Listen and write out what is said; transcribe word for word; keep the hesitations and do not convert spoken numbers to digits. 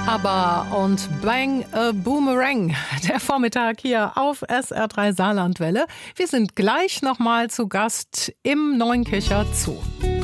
Aber und Bang a Boomerang, der Vormittag hier auf S R drei Saarlandwelle. Wir sind gleich nochmal zu Gast im Neunkircher Zoo.